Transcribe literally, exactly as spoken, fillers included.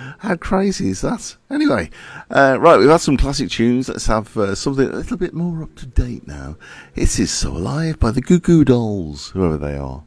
How crazy is that? Anyway, uh, right, we've had some classic tunes. Let's have uh, something a little bit more up to date now. This is So Alive by the Goo Goo Dolls, whoever they are.